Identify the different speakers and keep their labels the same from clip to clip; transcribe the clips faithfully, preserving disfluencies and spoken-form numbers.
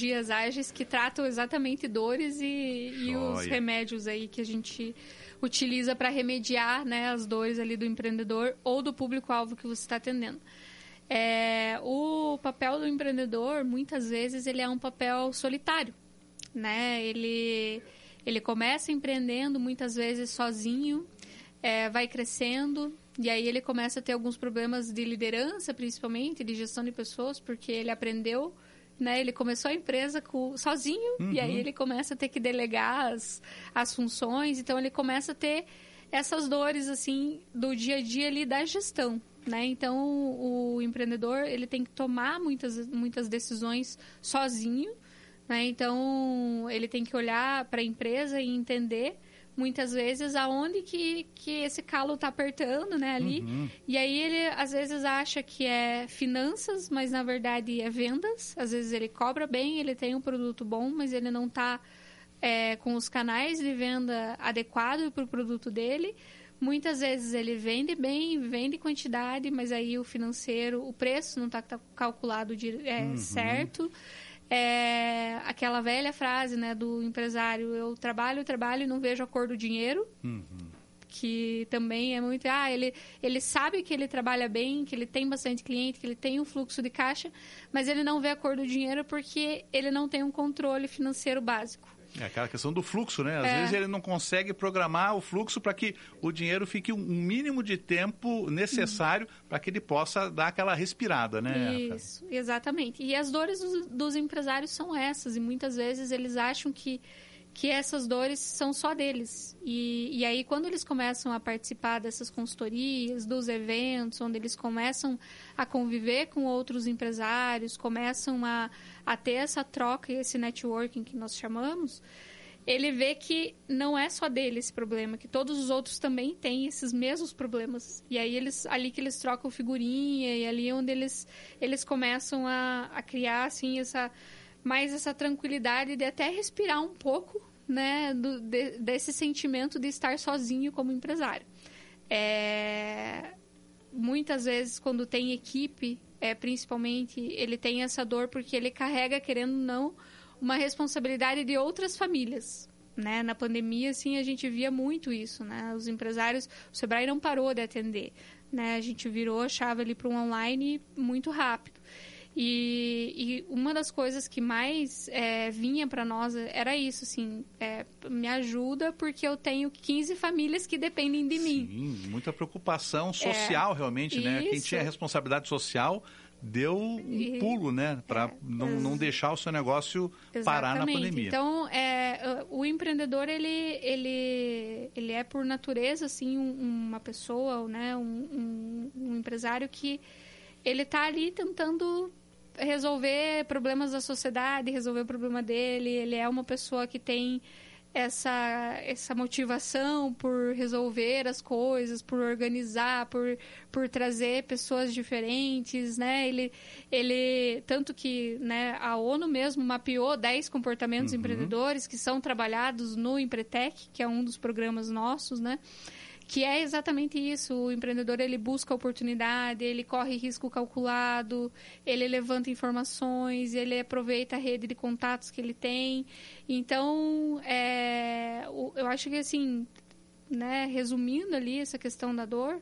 Speaker 1: metodologias ágeis que tratam exatamente dores e, e os remédios aí que a gente utiliza para remediar, né, as dores ali do empreendedor ou do público-alvo que você está atendendo. É, o papel do empreendedor, muitas vezes, ele é um papel solitário, né? Ele, ele começa empreendendo, muitas vezes, sozinho, é, vai crescendo, e aí ele começa a ter alguns problemas de liderança, principalmente, de gestão de pessoas, porque ele aprendeu, né? Ele começou a empresa com, sozinho, uhum. e aí ele começa a ter que delegar as, as funções, então ele começa a ter essas dores, assim, do dia a dia ali da gestão. Né? Então, o empreendedor ele tem que tomar muitas, muitas decisões sozinho. Né? Então, ele tem que olhar para a empresa e entender, muitas vezes, aonde que, que esse calo está apertando, né, ali. Uhum. E aí, ele, às vezes, acha que é finanças, mas, na verdade, é vendas. Às vezes, ele cobra bem, ele tem um produto bom, mas ele não está é, com os canais de venda adequados para o produto dele. Muitas vezes ele vende bem, vende quantidade, mas aí o financeiro, o preço não está tá calculado de, é, uhum. certo. É, aquela velha frase, né, do empresário, eu trabalho, trabalho e não vejo a cor do dinheiro, uhum. que também é muito... Ah, ele, ele sabe que ele trabalha bem, que ele tem bastante cliente, que ele tem um fluxo de caixa, mas ele não vê a cor do dinheiro porque ele não tem um controle financeiro básico.
Speaker 2: É aquela questão do fluxo, né? Às
Speaker 1: é.
Speaker 2: vezes ele não consegue programar o fluxo para que o dinheiro fique um mínimo de tempo necessário uhum. para que ele possa dar aquela respirada, né?
Speaker 1: Isso, exatamente. E as dores dos, dos empresários são essas, e muitas vezes eles acham que, que essas dores são só deles. E, e aí, quando eles começam a participar dessas consultorias, dos eventos, onde eles começam a conviver com outros empresários, começam a, a ter essa troca e esse networking que nós chamamos, ele vê que não é só dele esse problema, que todos os outros também têm esses mesmos problemas. E aí, eles, ali que eles trocam figurinha, e ali onde eles, eles começam a, a criar, assim, essa... mais essa tranquilidade de até respirar um pouco, né, do, de, desse sentimento de estar sozinho como empresário. É, muitas vezes, quando tem equipe, é, principalmente, ele tem essa dor porque ele carrega, querendo ou não, uma responsabilidade de outras famílias. Né? Na pandemia, assim, a gente via muito isso, né? Os empresários, o Sebrae não parou de atender, né? A gente virou a chave ali para um online muito rápido. E, e uma das coisas que mais é, vinha para nós era isso, assim, é, me ajuda porque eu tenho quinze famílias que dependem de mim.
Speaker 2: Sim, muita preocupação social, é, realmente, né?
Speaker 1: Isso.
Speaker 2: Quem tinha responsabilidade social deu um e, pulo, né? Para é, não, não deixar o seu negócio exatamente. Parar na pandemia.
Speaker 1: Então, é, o empreendedor, ele, ele, ele é, por natureza, assim, um, uma pessoa, né? um, um, um empresário que ele está ali tentando resolver problemas da sociedade, resolver o problema dele. Ele é uma pessoa que tem essa, essa motivação por resolver as coisas, por organizar, por, por trazer pessoas diferentes, né? Ele, ele, tanto que, né, a ONU mesmo mapeou dez comportamentos uhum. empreendedores que são trabalhados no Empretec, que é um dos programas nossos, né? Que é exatamente isso, o empreendedor ele busca oportunidade, ele corre risco calculado, ele levanta informações, ele aproveita a rede de contatos que ele tem. Então, é, eu acho que assim, né, resumindo ali essa questão da dor,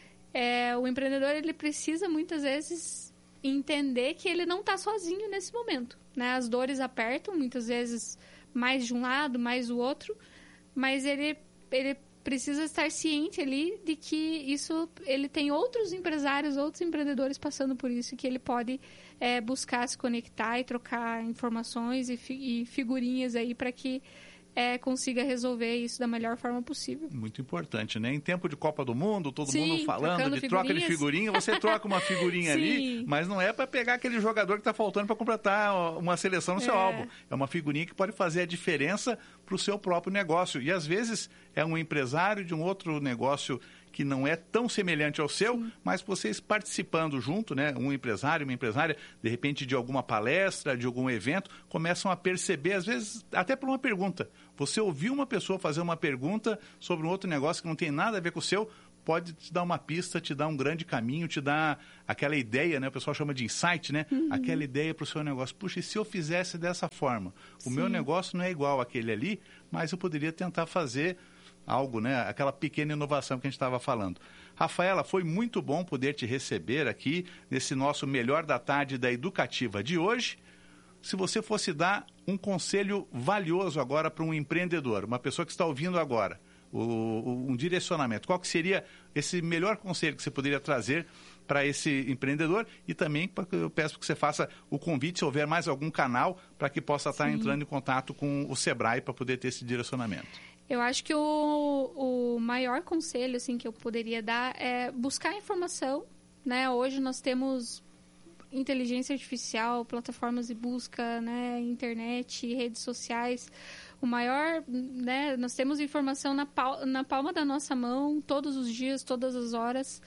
Speaker 1: é, o empreendedor ele precisa muitas vezes entender que ele não está sozinho nesse momento. Né? As dores apertam, muitas vezes mais de um lado, mais do outro, mas ele... ele precisa estar ciente ali de que isso, ele tem outros empresários, outros empreendedores passando por isso, que ele pode é, buscar se conectar e trocar informações e, fi, e figurinhas aí para que é, consiga resolver isso da melhor forma possível.
Speaker 2: Muito importante, né? Em tempo de Copa do Mundo, todo
Speaker 1: Sim,
Speaker 2: mundo falando de troca de figurinha, você troca uma figurinha ali, mas não é para pegar aquele jogador que está faltando para completar uma seleção no é. seu álbum. É uma figurinha que pode fazer a diferença para o seu próprio negócio. E às vezes é um empresário de um outro negócio que não é tão semelhante ao seu, Sim. mas vocês participando junto, né, um empresário, uma empresária, de repente de alguma palestra, de algum evento, começam a perceber, às vezes, até por uma pergunta. Você ouviu uma pessoa fazer uma pergunta sobre um outro negócio que não tem nada a ver com o seu, pode te dar uma pista, te dar um grande caminho, te dar aquela ideia, né? O pessoal chama de insight, né? Uhum. Aquela ideia para o seu negócio. Puxa, e se eu fizesse dessa forma? O Sim. meu negócio não é igual àquele ali, mas eu poderia tentar fazer algo, né? Aquela pequena inovação que a gente estava falando. Rafaela, foi muito bom poder te receber aqui nesse nosso Melhor da Tarde da Educativa de hoje. Se você fosse dar um conselho valioso agora para um empreendedor, uma pessoa que está ouvindo agora, o, o, um direcionamento, qual que seria esse melhor conselho que você poderia trazer para esse empreendedor? E também eu peço que você faça o convite, se houver mais algum canal, para que possa estar Sim. entrando em contato com o Sebrae para poder ter esse direcionamento.
Speaker 1: Eu acho que o, o maior conselho assim, que eu poderia dar é buscar informação, né? Hoje nós temos inteligência artificial, plataformas de busca, né, internet, redes sociais. O maior, né, nós temos informação na, pal- na palma da nossa mão, todos os dias, todas as horas.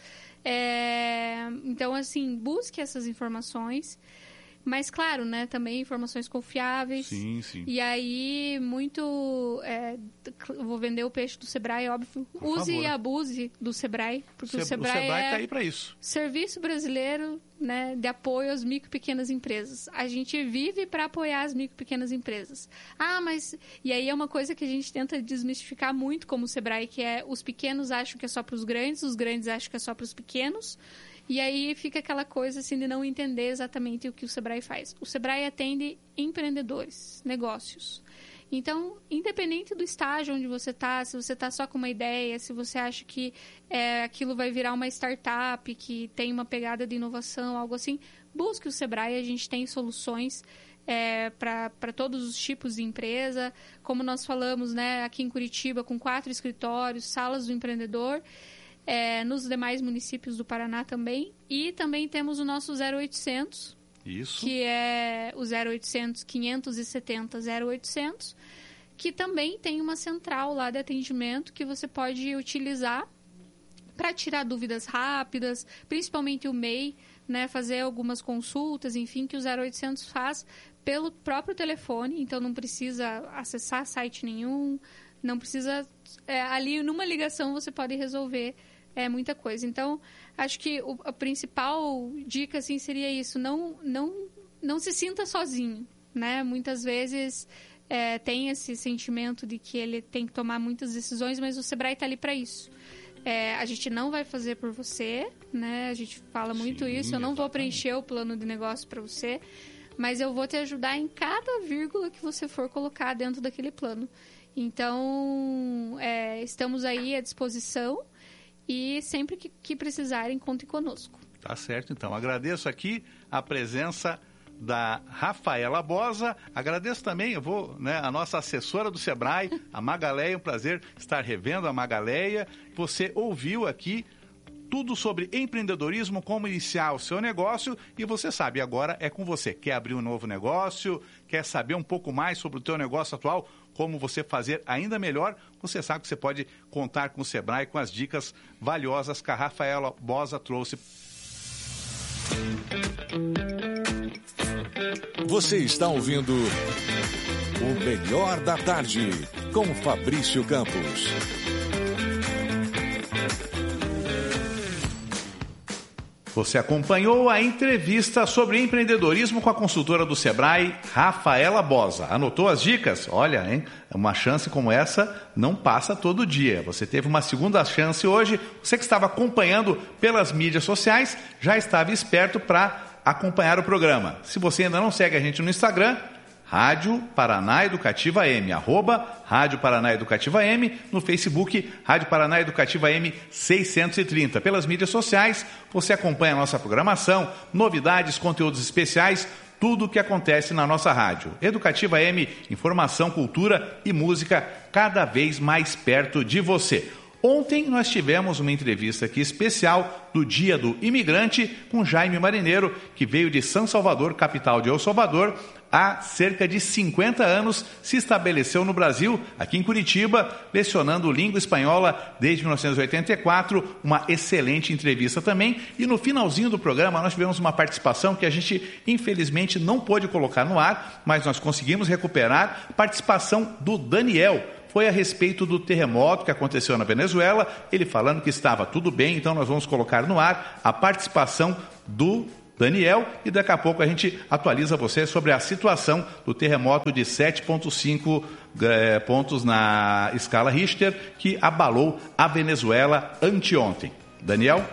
Speaker 1: É, então, assim, busque essas informações. Mas, claro, né, também informações confiáveis.
Speaker 2: Sim, sim.
Speaker 1: E aí, muito... É, vou vender o peixe do Sebrae, óbvio.
Speaker 2: Por
Speaker 1: Use
Speaker 2: favor.
Speaker 1: e abuse do Sebrae. Porque o,
Speaker 2: o
Speaker 1: Sebrae,
Speaker 2: Sebrae
Speaker 1: é
Speaker 2: está aí para isso.
Speaker 1: Serviço brasileiro, né, de apoio às micro e pequenas empresas. A gente vive para apoiar as micro e pequenas empresas. Ah, mas... E aí é uma coisa que a gente tenta desmistificar muito como o Sebrae, que é os pequenos acham que é só para os grandes, os grandes acham que é só para os pequenos. E aí fica aquela coisa assim de não entender exatamente o que o Sebrae faz. O Sebrae atende empreendedores, negócios. Então, independente do estágio onde você está, se você está só com uma ideia, se você acha que é, aquilo vai virar uma startup, que tem uma pegada de inovação, algo assim, busque o Sebrae, a gente tem soluções é, para todos os tipos de empresa. Como nós falamos, né, aqui em Curitiba, com quatro escritórios, salas do empreendedor, É, nos demais municípios do Paraná também. E também temos o nosso zero oitocentos,
Speaker 2: Isso.
Speaker 1: que é o zero oitocentos, quinhentos e setenta, zero oitocentos, que também tem uma central lá de atendimento que você pode utilizar para tirar dúvidas rápidas, principalmente o M E I, né, fazer algumas consultas, enfim, que o zero oitocentos faz pelo próprio telefone, então não precisa acessar site nenhum, não precisa... É, ali, numa ligação, você pode resolver é, muita coisa. Então, acho que o, a principal dica assim, seria isso, não, não, não se sinta sozinho, né? Muitas vezes é, tem esse sentimento de que ele tem que tomar muitas decisões, mas o Sebrae está ali para isso. É, a gente não vai fazer por você, né? A gente fala muito Sim, isso, eu não exatamente. vou preencher o plano de negócio para você, mas eu vou te ajudar em cada vírgula que você for colocar dentro daquele plano. Então, é, estamos aí à disposição e sempre que, que precisarem, contem conosco.
Speaker 2: Tá certo, então. Agradeço aqui a presença da Rafaela Bosa. Agradeço também, eu vou, né, a nossa assessora do Sebrae, a Magaleia. Um prazer estar revendo a Magaleia. Você ouviu aqui tudo sobre empreendedorismo, como iniciar o seu negócio, e você sabe, agora é com você. Quer abrir um novo negócio? Quer saber um pouco mais sobre o teu negócio atual? Como você fazer ainda melhor? Você sabe que você pode contar com o Sebrae, com as dicas valiosas que a Rafaela Bosa trouxe.
Speaker 3: Você está ouvindo o Melhor da Tarde, com Fabrício Campos.
Speaker 2: Você acompanhou a entrevista sobre empreendedorismo com a consultora do Sebrae, Rafaela Bosa. Anotou as dicas? Olha, hein? Uma chance como essa não passa todo dia. Você teve uma segunda chance hoje. Você que estava acompanhando pelas mídias sociais já estava esperto para acompanhar o programa. Se você ainda não segue a gente no Instagram, Rádio Paraná Educativa M, arroba Rádio Paraná Educativa M, no Facebook, Rádio Paraná Educativa M seiscentos e trinta. Pelas mídias sociais, você acompanha a nossa programação, novidades, conteúdos especiais, tudo o que acontece na nossa rádio. Educativa M, informação, cultura e música cada vez mais perto de você. Ontem nós tivemos uma entrevista aqui especial do Dia do Imigrante com Jaime Marineiro, que veio de São Salvador, capital de El Salvador, há cerca de cinquenta anos, se estabeleceu no Brasil, aqui em Curitiba, lecionando língua espanhola desde mil novecentos e oitenta e quatro, uma excelente entrevista também. E no finalzinho do programa nós tivemos uma participação que a gente infelizmente não pôde colocar no ar, mas nós conseguimos recuperar, participação do Daniel. foi a respeito do terremoto que aconteceu na Venezuela, ele falando que estava tudo bem, então nós vamos colocar no ar a participação do Daniel e daqui a pouco a gente atualiza você sobre a situação do terremoto de sete vírgula cinco eh, pontos na escala Richter que abalou a Venezuela anteontem. Daniel?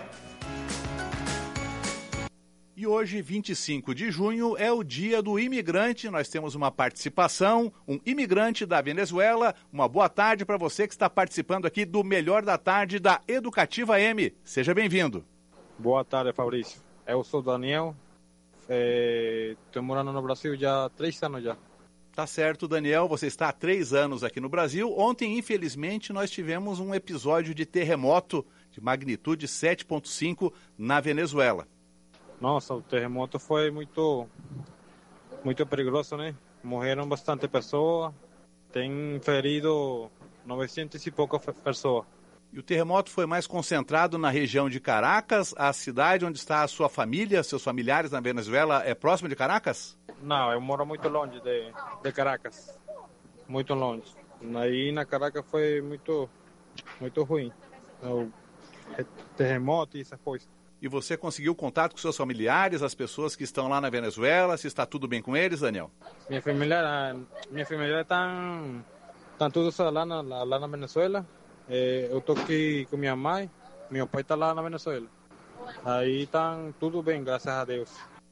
Speaker 2: E hoje, vinte e cinco de junho, é o dia do imigrante. Nós temos uma participação, um imigrante da Venezuela. Uma boa tarde para você que está participando aqui do Melhor da Tarde da Educativa M. Seja bem-vindo.
Speaker 4: Boa tarde, Fabrício. Eu sou Daniel, estou é, morando no Brasil já há três anos já.
Speaker 2: Tá certo, Daniel, você está há três anos aqui no Brasil. Ontem, infelizmente, nós tivemos um episódio de terremoto de magnitude sete vírgula cinco na Venezuela.
Speaker 4: Nossa, o terremoto foi muito, muito perigoso, né? Morreram bastante pessoas, tem ferido novecentas e poucas pessoas.
Speaker 2: E o terremoto foi mais concentrado na região de Caracas, a cidade onde está a sua família, seus familiares na Venezuela, é próximo de Caracas?
Speaker 4: Não, eu moro muito longe de, de Caracas, muito longe. Aí na Caracas foi muito, muito ruim, o terremoto e essas coisas.
Speaker 2: E você conseguiu contato com seus familiares, as pessoas que estão lá na Venezuela, se está tudo bem com eles, Daniel?
Speaker 4: Minha família, minha família estão, estão todos lá na, lá na Venezuela. Eu estou aqui com minha mãe, meu pai está lá na Venezuela. Aí está tudo bem, graças a Deus.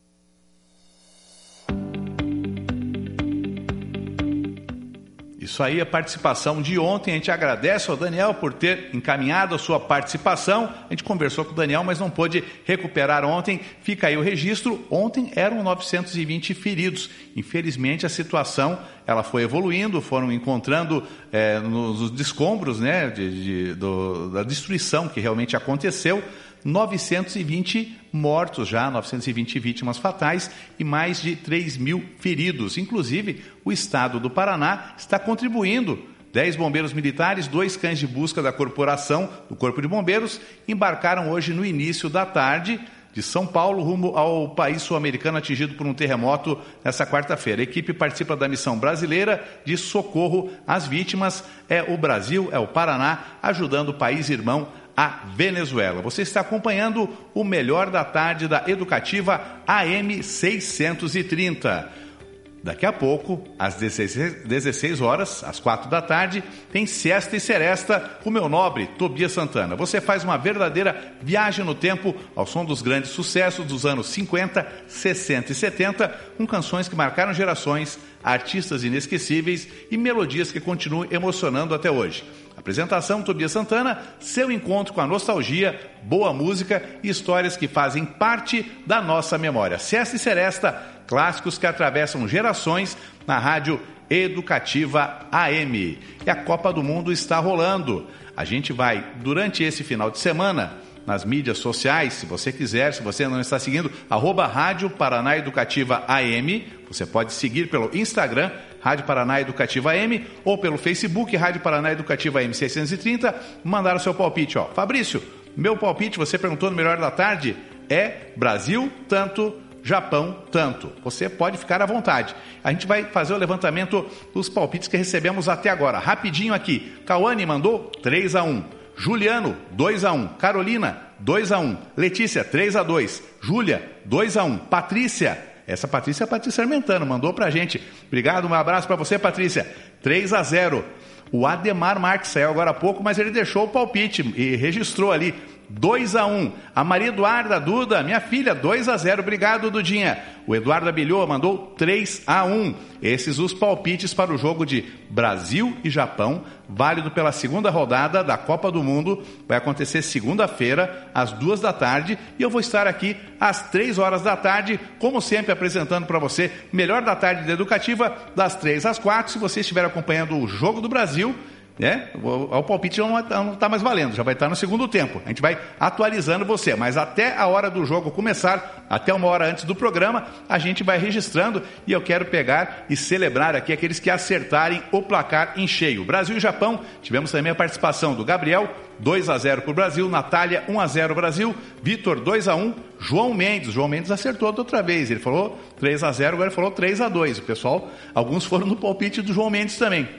Speaker 2: Isso aí, a participação de ontem. A gente agradece ao Daniel por ter encaminhado a sua participação. A gente conversou com o Daniel, mas não pôde recuperar ontem. Fica aí o registro. Ontem eram novecentos e vinte feridos. Infelizmente, a situação ela foi evoluindo, foram encontrando é, nos escombros, né, de, de, do, da destruição que realmente aconteceu. novecentos e vinte mortos já, novecentas e vinte vítimas fatais e mais de três mil feridos. Inclusive, o estado do Paraná está contribuindo. Dez bombeiros militares, dois cães de busca da corporação, do Corpo de Bombeiros, embarcaram hoje no início da tarde de São Paulo, rumo ao país sul-americano atingido por um terremoto nessa quarta-feira. A equipe participa da missão brasileira de socorro às vítimas. É o Brasil, é o Paraná, ajudando o país irmão a Venezuela. Você está acompanhando o Melhor da Tarde da Educativa A M seiscentos e trinta. Daqui a pouco, às dezesseis horas, às quatro da tarde, tem Siesta e Seresta com o meu nobre Tobias Santana. Você faz uma verdadeira viagem no tempo ao som dos grandes sucessos dos anos cinquenta, sessenta e setenta, com canções que marcaram gerações, artistas inesquecíveis e melodias que continuam emocionando até hoje. Apresentação Tobias Santana, seu encontro com a nostalgia, boa música e histórias que fazem parte da nossa memória. Siesta e Seresta, clássicos que atravessam gerações na Rádio Educativa A M. E a Copa do Mundo está rolando. A gente vai, durante esse final de semana, nas mídias sociais, se você quiser, se você não está seguindo, arroba Rádio Paraná Educativa A M, você pode seguir pelo Instagram, Rádio Paraná Educativa A M, ou pelo Facebook, Rádio Paraná Educativa A M seiscentos e trinta, mandar o seu palpite. Ó. Fabrício, meu palpite, você perguntou no Melhor da Tarde, é Brasil tanto, Japão tanto. Você pode ficar à vontade. A gente vai fazer o levantamento dos palpites que recebemos até agora. Rapidinho aqui. Cauane mandou três a um. Juliano, dois a um. Carolina, dois a um. Letícia, três a dois. Júlia, dois a um. Patrícia, essa Patrícia é a Patrícia Armentano, mandou pra gente. Obrigado, um abraço pra você, Patrícia. três a zero. O Ademar Marques saiu agora há pouco, mas ele deixou o palpite e registrou ali. dois a um. A Maria Eduarda Duda, minha filha, dois a zero. Obrigado, Dudinha. O Eduardo Abilhou mandou três a um. Esses os palpites para o jogo de Brasil e Japão, válido pela segunda rodada da Copa do Mundo. Vai acontecer segunda-feira, às duas da tarde. E eu vou estar aqui às três horas da tarde, como sempre, apresentando para você Melhor da Tarde da Educativa, das três às quatro. Se você estiver acompanhando o Jogo do Brasil, né? O, o palpite não está mais valendo, já vai estar no segundo tempo. A gente vai atualizando você, mas até a hora do jogo começar, até uma hora antes do programa, a gente vai registrando e eu quero pegar e celebrar aqui aqueles que acertarem o placar em cheio. Brasil e Japão, tivemos também a participação do Gabriel, dois a zero para o Brasil, Natália, um a zero Brasil, Vitor, dois a um, João Mendes, João Mendes acertou da outra vez, ele falou três a zero, agora ele falou três a dois. O pessoal, alguns foram no palpite do João Mendes também.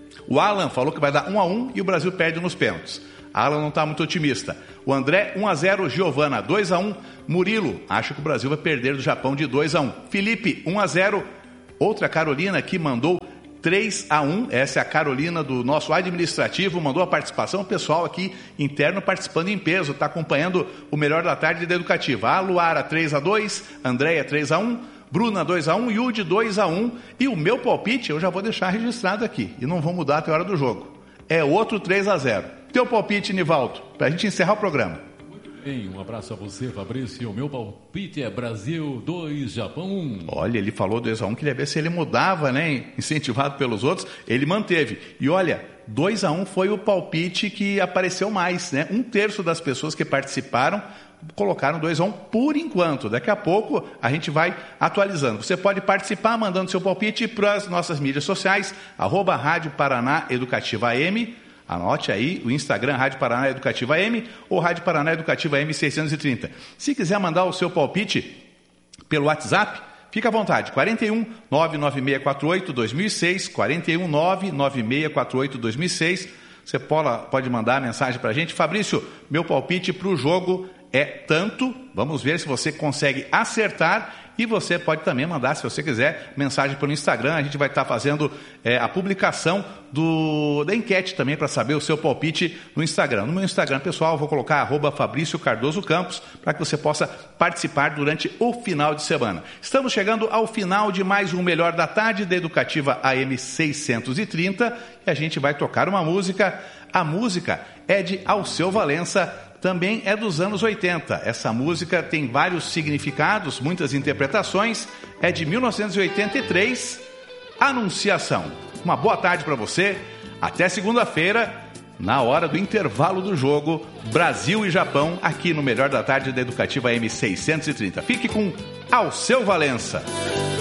Speaker 2: O Alan falou que vai dar um a um e o Brasil perde nos pênaltis. Alan não está muito otimista. O André, um a zero. Giovana, dois a um. Murilo, acho que o Brasil vai perder do Japão de dois a um. Felipe, um a zero. Outra Carolina que mandou três a um. Essa é a Carolina do nosso administrativo, mandou a participação. O pessoal aqui interno participando em peso, está acompanhando o Melhor da Tarde da Educativa. A Luara, três a dois. Andréia, três a um. Bruna, dois a um. Yudi, dois a um. E o meu palpite, eu já vou deixar registrado aqui. E não vou mudar até a hora do jogo. É outro três a zero. Teu palpite, Nivaldo, para a gente encerrar o programa.
Speaker 5: Muito bem, um abraço a você, Fabrício. O meu palpite é Brasil dois, Japão um.
Speaker 2: Olha, ele falou dois a um, queria ver se ele mudava, né? Incentivado pelos outros, ele manteve. E olha, dois a um foi o palpite que apareceu mais, né? Um terço das pessoas que participaram colocaram dois a um por enquanto. Daqui a pouco a gente vai atualizando. Você pode participar mandando seu palpite para as nossas mídias sociais, arroba Rádio Paraná Educativa A M. Anote aí o Instagram, Rádio Paraná Educativa A M ou Rádio Paraná Educativa A M seiscentos e trinta. Se quiser mandar o seu palpite pelo WhatsApp, fica à vontade. quarenta e um, nove nove seis quatro oito, dois mil e seis, quarenta e um, nove nove seis quatro oito, dois mil e seis. Você pode mandar a mensagem para a gente. Fabrício, meu palpite para o jogo é tanto. Vamos ver se você consegue acertar. E você pode também mandar, se você quiser, mensagem pelo Instagram. A gente vai estar fazendo é, a publicação do, da enquete também para saber o seu palpite no Instagram. No meu Instagram, pessoal, eu vou colocar arroba Fabrício Cardoso Campos para que você possa participar durante o final de semana. Estamos chegando ao final de mais um Melhor da Tarde da Educativa A M seiscentos e trinta e a gente vai tocar uma música. A música é de Alceu Valença, também é dos anos oitenta. Essa música tem vários significados, muitas interpretações. É de mil novecentos e oitenta e três, Anunciação. Uma boa tarde para você. Até segunda-feira, na hora do intervalo do jogo, Brasil e Japão, aqui no Melhor da Tarde da Educativa A M seiscentos e trinta. Fique com Alceu Valença.